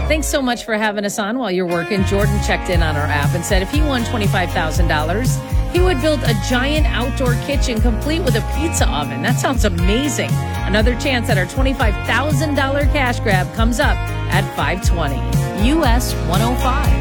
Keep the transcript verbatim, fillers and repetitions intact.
Thanks so much for having us on while you're working. Jordan checked in on our app and said if he won twenty-five thousand dollars, he would build a giant outdoor kitchen complete with a pizza oven. That sounds amazing. Another chance at our twenty-five thousand dollars cash grab comes up at five twenty. U S one oh five.